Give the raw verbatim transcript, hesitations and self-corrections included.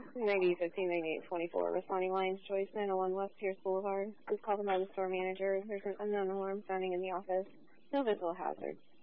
ninety fifteen ninety-eight twenty-four, responding Lions Choice nine oh one West Pierce Boulevard. Please call them by the store manager. There's an unknown alarm sounding in the office. No visible hazards.